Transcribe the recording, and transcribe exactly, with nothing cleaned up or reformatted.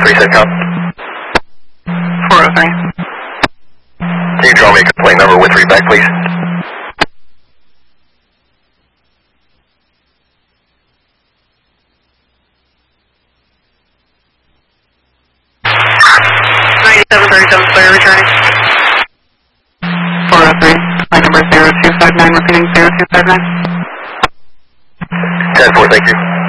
three SITCOM. four oh three. Can you draw me a complaint number with readback, please? ninety-seven thirty-seven, Sawyer returning. four oh three. My number is zero two five nine, repeating zero two five nine. ten four, thank you.